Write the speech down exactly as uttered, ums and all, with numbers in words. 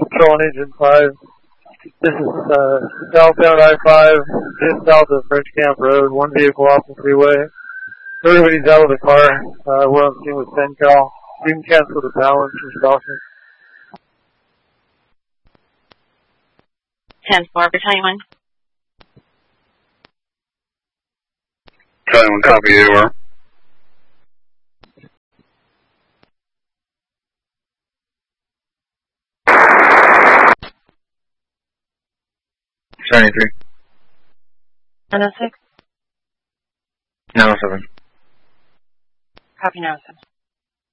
Patrol on Agent five. This is uh, southbound I five, just south of French Camp Road. One vehicle off the freeway. Everybody's out of the car. Uh, we're on scene with Sencal. You can cancel the balance for stalking. ten four, Battalion one. Battalion one, copy, you are. seventy-three. nine oh six. nine oh seven. Copy nine oh seven.